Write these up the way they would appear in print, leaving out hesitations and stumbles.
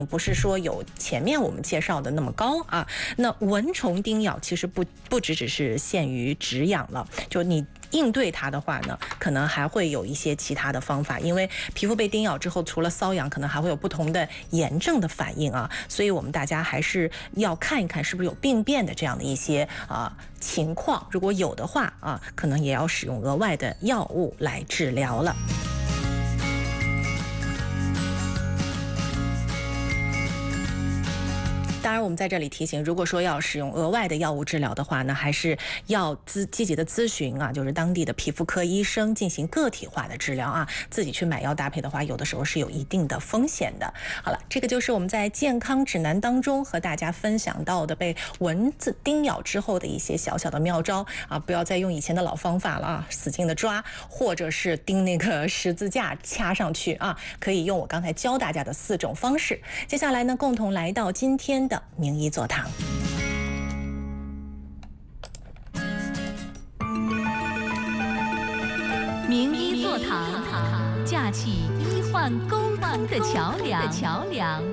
不是说有前面我们介绍的那么高啊。那蚊虫叮咬其实不只是限于止痒了，就你应对它的话呢，可能还会有一些其他的方法，因为皮肤被叮咬之后，除了瘙痒，可能还会有不同的炎症的反应啊。所以我们大家还是要看一看是不是有病变的这样的一些情况，如果有的话啊，可能也要使用额外的药物来治疗了。当然，我们在这里提醒，如果说要使用额外的药物治疗的话呢，还是要积极的咨询啊，就是当地的皮肤科医生进行个体化的治疗啊。自己去买药搭配的话，有的时候是有一定的风险的。好了，这个就是我们在健康指南当中和大家分享到的被蚊子叮咬之后的一些小小的妙招啊，不要再用以前的老方法了啊，使劲的抓，或者是钉那个十字架掐上去啊，可以用我刚才教大家的4种方式。接下来呢，共同来到今天的名医座堂。 名医座堂，架起医患沟通的桥梁。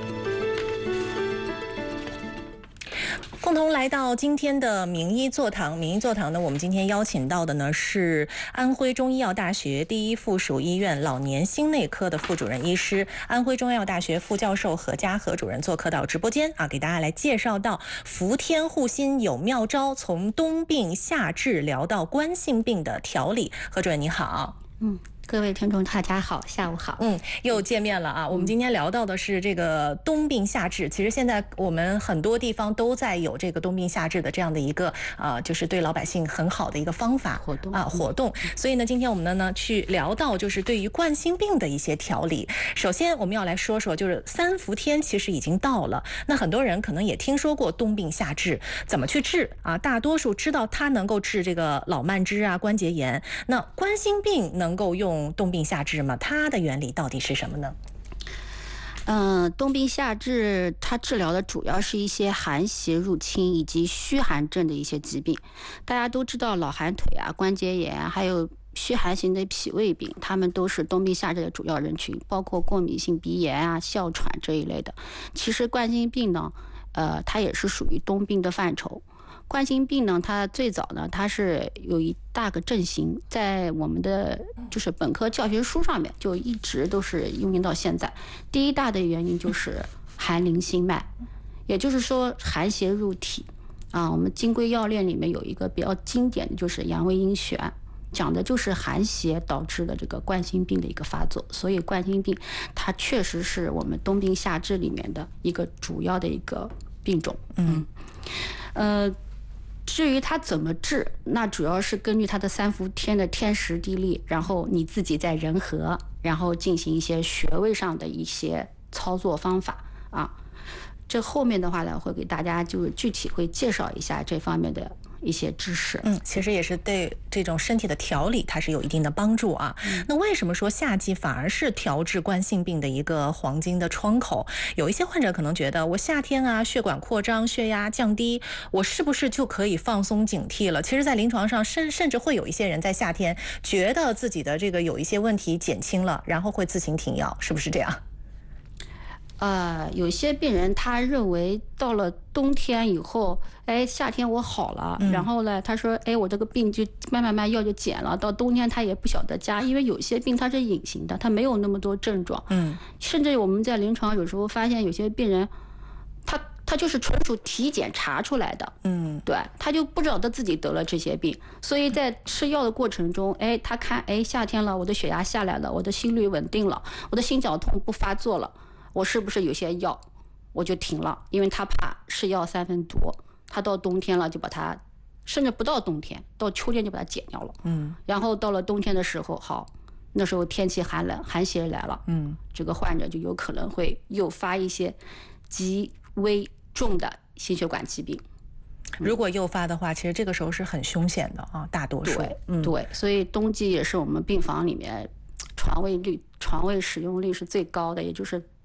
共同来到今天的名医座堂。名医座堂呢，我们今天邀请到的呢是安徽中医药大学第一附属医院老年心内科的副主任医师，安徽中医药大学副教授何佳何主任做客到直播间啊，给大家来介绍到服天护心有妙招，从冬病夏治疗到冠心病的调理。何主任你好。 各位听众大家好，下午好。 又见面了啊。我们今天聊到的是这个冬病夏治，其实现在我们很多地方都在有这个冬病夏治的这样的一个就是对老百姓很好的一个方法活动。所以呢，今天我们呢去聊到就是对于冠心病的一些调理。首先我们要来说说，就是3伏天其实已经到了，那很多人可能也听说过冬病夏治怎么去治啊，大多数知道它能够治这个老慢支啊、关节炎。那冠心病能够用冬病夏治吗？它的原理到底是什么呢？ 冬病夏治它治疗的主要是一些寒邪入侵以及虚寒症的一些疾病。大家都知道老寒腿啊、关节炎啊，还有虚寒型的脾胃病，他们都是冬病夏治的主要人群，包括过敏性鼻炎啊、哮喘这一类的。其实冠心病呢，它也是属于冬病的范畴。冠心病呢，它最早呢，它是有一大个症型，在我们的就是本科教学书上面就一直都是运用到现在。第一大的原因就是寒凝心脉，也就是说寒邪入体啊。我们金匮要链里面有一个比较经典的就是阳魏阴旋，讲的就是寒邪导致的这个冠心病的一个发作。所以冠心病它确实是我们冬病夏治里面的一个主要的一个病种。至于它怎么治，那主要是根据它的3伏天的天时地利，然后你自己在人和，然后进行一些穴位上的一些操作方法啊。这后面的话呢，会给大家就是具体会介绍一下这方面的一些知识。 其实也是对这种身体的调理它是有一定的帮助啊。那为什么说夏季反而是调治冠心病的一个黄金的窗口？有一些患者可能觉得，我夏天啊血管扩张、血压降低，我是不是就可以放松警惕了？其实在临床上甚至会有一些人在夏天觉得自己的这个有一些问题减轻了，然后会自行停药，是不是这样？ 有些病人他认为到了冬天以后，夏天我好了，然后呢，他说，我这个病就慢慢药就减了，到冬天他也不晓得加，因为有些病它是隐形的，它没有那么多症状，甚至我们在临床有时候发现有些病人，他就是纯属体检查出来的，对，他就不知道他自己得了这些病，所以在吃药的过程中，他看，夏天了，我的血压下来了，我的心率稳定了，我的心绞痛不发作了。我是不是有些药我就停了？因为他怕是药3分毒，他到冬天了就把它，甚至不到冬天，到秋天就把它减掉了。然后到了冬天的时候，好，那时候天气寒冷，寒邪来了，这个患者就有可能会诱发一些极危重的心血管疾病。 如果诱发的话，其实这个时候是很凶险的啊，大多数。 对，所以冬季也是我们病房里面床位使用率是最高的，也就是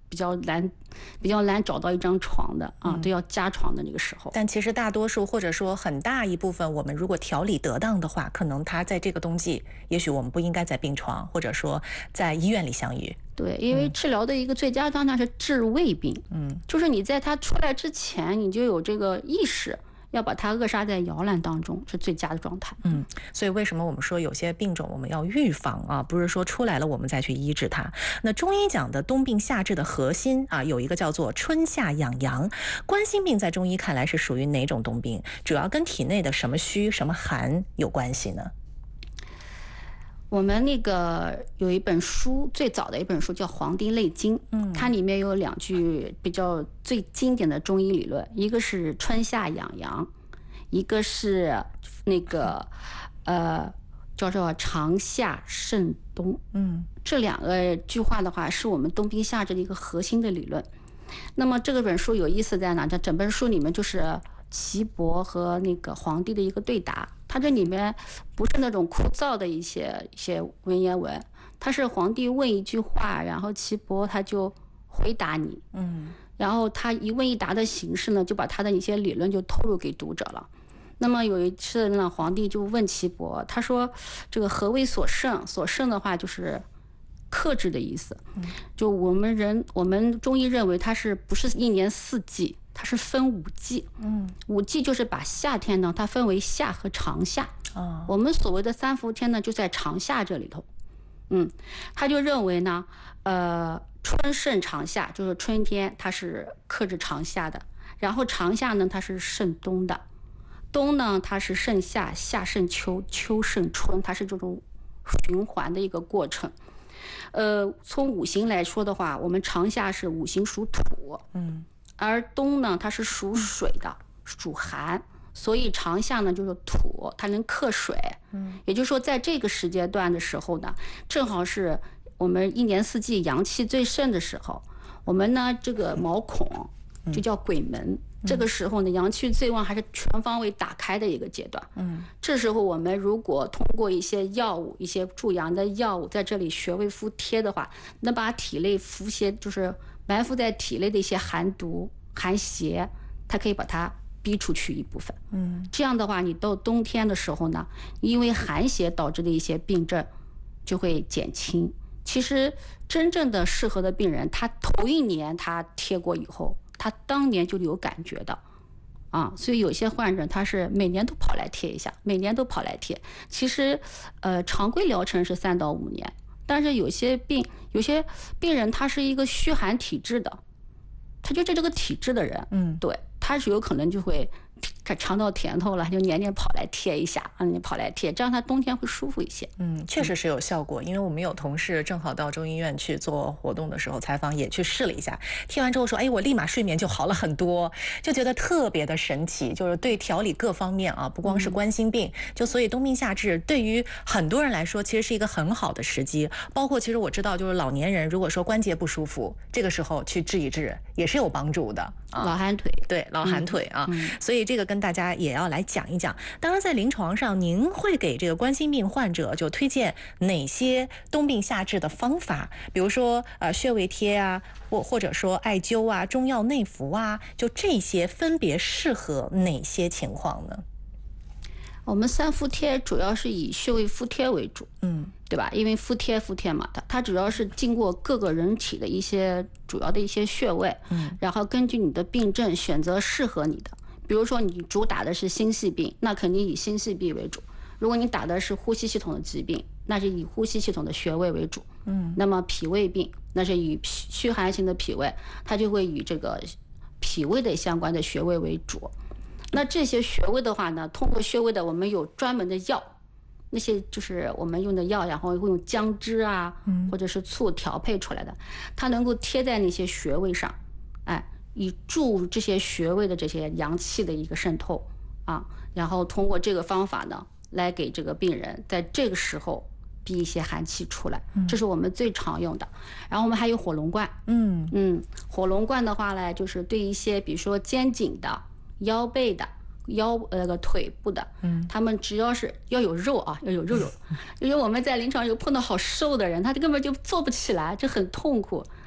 比较难找到一张床的啊，都要加床的那个时候。 但其实大多数或者说很大一部分，我们如果调理得当的话，可能他在这个冬季，也许我们不应该在病床或者说在医院里相遇。 对，因为治疗的一个最佳方向是治未病，就是你在他出来之前，你就有这个意识。要把它扼杀在摇篮当中是最佳的状态。 所以为什么我们说有些病种我们要预防啊，不是说出来了我们再去医治它。那中医讲的冬病夏治的核心啊，有一个叫做春夏养阳。冠心病在中医看来是属于哪种冬病？主要跟体内的什么虚什么寒有关系呢？ 我们那个有一本书，最早的一本书叫《黄帝内经》，它里面有2句比较最经典的中医理论，一个是春夏养阳，一个是那个叫做长夏慎冬。这2个句话的话，是我们冬病夏治的一个核心的理论。那么这个本书有意思在哪？这整本书里面就是岐伯和那个皇帝的一个对答。它这里面不是那种枯燥的一些文言文，它是皇帝问一句话，然后岐伯他就回答你，然后他一问一答的形式呢，就把他的一些理论就透露给读者了。那么有一次呢，皇帝就问岐伯，他说这个何为所胜？所胜的话就是克制的意思。就我们中医认为它是不是1年4季？它是分5季，5季就是把夏天呢，它分为夏和长夏。我们所谓的3伏天呢，就在长夏这里头。他就认为呢，春胜长夏，就是春天它是克制长夏的，然后长夏呢它是胜冬的，冬呢它是胜夏，夏胜秋，秋胜春，它是这种循环的一个过程。从五行来说的话，我们长夏是五行属土，而冬呢它是属水的，属寒，所以长夏呢就是土，它能克水。也就是说在这个时间段的时候呢，正好是我们1年4季阳气最盛的时候。我们呢这个毛孔就叫鬼门，这个时候呢阳气最旺，还是全方位打开的一个阶段。这时候我们如果通过一些药物，一些助阳的药物在这里穴位敷贴的话，能把体内伏邪，就是埋伏在体内的一些寒毒寒邪，它可以把它逼出去一部分。这样的话你到冬天的时候呢，因为寒邪导致的一些病症就会减轻。其实真正的适合的病人，他头1年他贴过以后，他当年就有感觉的所以有些患者他是每年都跑来贴一下，每年都跑来贴。其实常规疗程是3到5年，但是有些病人他是一个虚寒体质的，他就是这个体质的人，对，他是有可能就会尝到甜头了，就年年跑来贴一下，你跑来贴，这样他冬天会舒服一些。 确实是有效果，因为我们有同事正好到中医院去做活动的时候采访，也去试了一下，贴完之后说，我立马睡眠就好了很多，就觉得特别的神奇，就是对调理各方面不光是冠心病，就所以冬病夏治对于很多人来说其实是一个很好的时机。包括其实我知道，就是老年人如果说关节不舒服，这个时候去治一治也是有帮助的。 老寒腿， 对，老寒腿所以这个跟大家也要来讲一讲。当然在临床上您会给这个冠心病患者就推荐哪些冬病夏治的方法，比如说穴位贴或者说艾灸中药内服就这些分别适合哪些情况呢？ 我们3伏贴主要是以穴位敷贴为主，对吧？因为敷贴嘛，它主要是经过各个人体的一些主要的一些穴位，然后根据你的病症选择适合你的。比如说你主打的是心系病，那肯定以心系病为主；如果你打的是呼吸系统的疾病，那是以呼吸系统的穴位为主。那么脾胃病，那是以虚寒型的脾胃，它就会以这个脾胃的相关的穴位为主。那这些穴位的话呢，通过穴位的我们有专门的药，那些就是我们用的药，然后会用姜汁或者是醋调配出来的，它能够贴在那些穴位上，以助这些穴位的这些阳气的一个渗透然后通过这个方法呢，来给这个病人在这个时候逼一些寒气出来，这是我们最常用的。然后我们还有火龙灌，火龙灌的话呢，就是对一些比如说肩颈的、腰背的、腿部的，他们只要是要有肉要有肉，因为我们在临床有碰到好瘦的人，他根本就坐不起来，这很痛苦。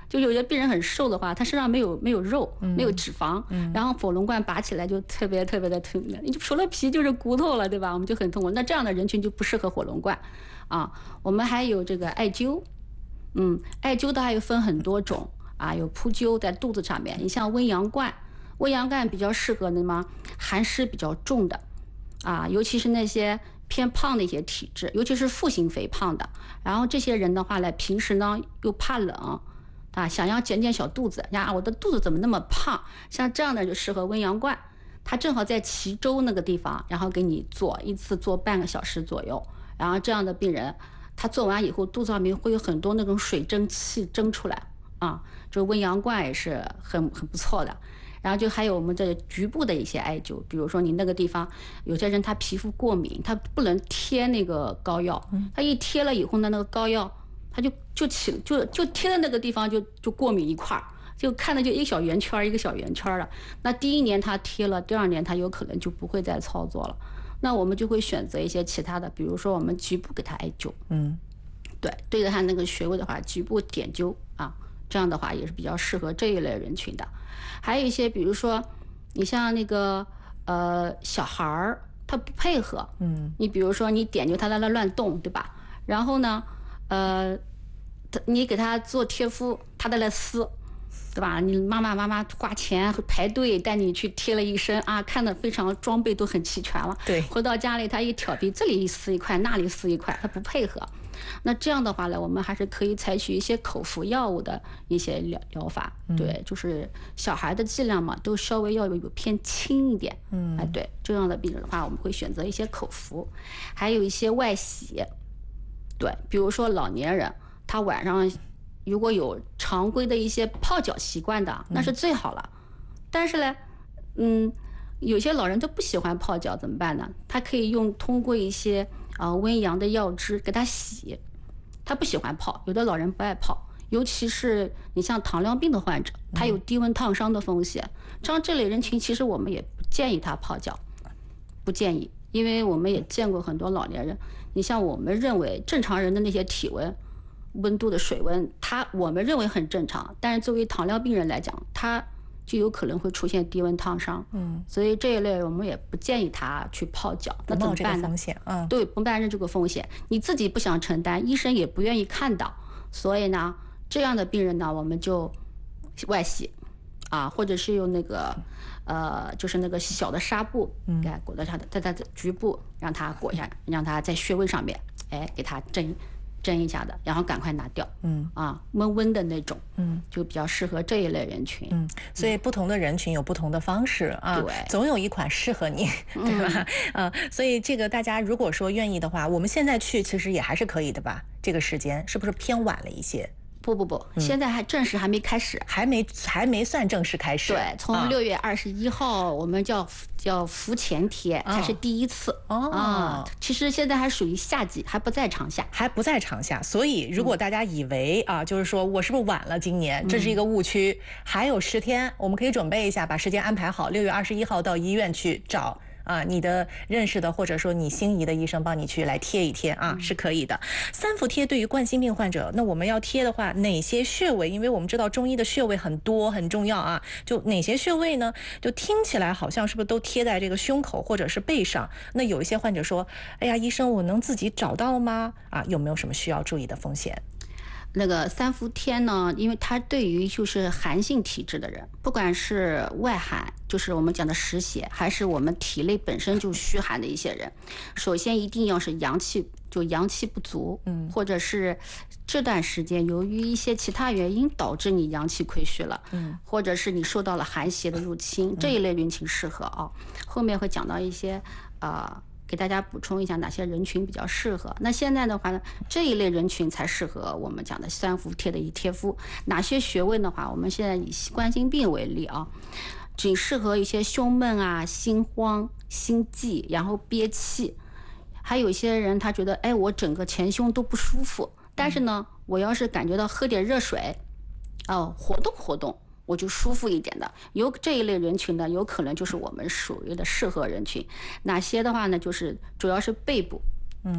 就有些病人很瘦的话，他身上没有肉，没有脂肪，然后火龙冠拔起来就特别特别的痛，你就除了皮就是骨头了，对吧？我们就很痛苦。那这样的人群就不适合火龙冠啊。我们还有这个艾灸，艾灸的还有分很多种啊，有扑灸在肚子上面，你像温阳冠比较适合那么寒湿比较重的啊，尤其是那些偏胖的一些体质，尤其是腹型肥胖的。然后这些人的话呢，平时呢又怕冷啊，想要减减小肚子呀，我的肚子怎么那么胖？像这样的就适合温阳冠，他正好在脐周那个地方，然后给你做一次做半个小时左右。然后这样的病人，他做完以后肚子上面会有很多那种水蒸气蒸出来啊，这温阳冠也是很不错的。然后就还有我们这局部的一些艾灸，比如说你那个地方有些人他皮肤过敏，他不能贴那个膏药，他一贴了以后呢，那个膏药他就贴的那个地方就过敏一块儿，就看的就一个小圆圈了。那第一年他贴了，第二年他有可能就不会再操作了。那我们就会选择一些其他的，比如说我们局部给他艾灸，对着他那个穴位的话，局部点灸啊，这样的话也是比较适合这一类人群的。还有一些，比如说你像那个小孩儿，他不配合，你比如说你点灸他在那乱动，对吧？然后呢，你给他做贴敷，他在那撕，对吧？你妈妈花钱排队带你去贴了一身啊，看得非常装备都很齐全了。 对， 回到家里他一挑皮，这里撕一块，那里撕一块，他不配合。那这样的话呢，我们还是可以采取一些口服药物的一些疗法。对，就是小孩的剂量嘛，都稍微要有偏轻一点。对，这样的病人的话，我们会选择一些口服，还有一些外洗。对，比如说老年人，他晚上如果有常规的一些泡脚习惯的，那是最好了。但是呢，有些老人都不喜欢泡脚，怎么办呢？他可以通过一些温阳的药汁给他洗。他不喜欢泡，有的老人不爱泡，尤其是你像糖尿病的患者，他有低温烫伤的风险。像这类人群，其实我们也不建议他泡脚，不建议，因为我们也见过很多老年人。你像我们认为正常人的那些体温、温度的水温，我们认为很正常，但是作为糖尿病人来讲，他就有可能会出现低温烫伤。所以这一类我们也不建议他去泡脚。那怎么办呢？ 风险， 对，不担任这个风险，你自己不想承担，医生也不愿意看到，所以呢，这样的病人呢，我们就外洗啊，或者是用那个就是那个小的纱布，给裹在他的局部，让他裹一下，让他在穴位上面，给他针一下的，然后赶快拿掉。温温的那种，就比较适合这一类人群。 所以不同的人群有不同的方式啊， 对， 总有一款适合你，对吧？所以这个大家如果说愿意的话，我们现在去其实也还是可以的吧？这个时间是不是偏晚了一些？ 不，现在正式还没开始， 还没算正式开始。 对，从6月21号我们叫伏前贴，才是第一次。其实现在还属于夏季，还不在长夏， 所以如果大家以为就是说我是不是晚了今年，这是一个误区。还有10天，我们可以准备一下，把时间安排好，6月21号到医院去找你的认识的或者说你心仪的医生帮你去来贴一贴是可以的。三伏贴对于冠心病患者，那我们要贴的话，哪些穴位？因为我们知道中医的穴位很多很重要就哪些穴位呢？就听起来好像是不是都贴在这个胸口或者是背上？那有一些患者说，哎呀，医生，我能自己找到吗？有没有什么需要注意的风险？ 那个三伏贴呢，因为它对于就是寒性体质的人，不管是外寒，就是我们讲的湿邪，还是我们体内本身就虚寒的一些人，首先一定要是阳气不足，或者是这段时间由于一些其他原因导致你阳气亏虚了，或者是你受到了寒邪的入侵，这一类人群适合后面会讲到一些给大家补充一下哪些人群比较适合。那现在的话呢，这一类人群才适合我们讲的三伏贴的一贴敷。哪些穴位的话，我们现在以冠心病为例仅适合一些胸闷心慌、心悸，然后憋气。还有一些人他觉得，我整个前胸都不舒服，但是呢，我要是感觉到喝点热水，活动活动，我就舒服一点的。这一类人群呢，有可能就是我们属于的适合人群。哪些的话呢，就是主要是背部，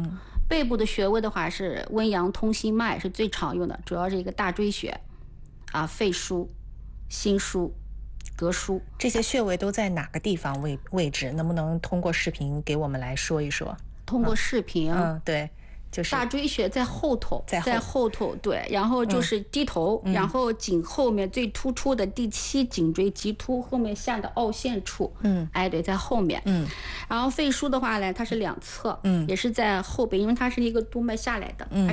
背部的穴位的话是温阳通心脉是最常用的，主要是一个大椎穴肺腧、心腧、膈腧。 这些穴位都在哪个地方位置？能不能通过视频给我们来说一说？ 通过视频， 对。就是大椎穴在后头，在后头，对，然后就是低头，然后颈后面最突出的第7颈椎棘突后面下的凹陷处，对，在后面，然后肺腧的话呢，它是2侧，也是在后背，因为它是一个督脉下来的，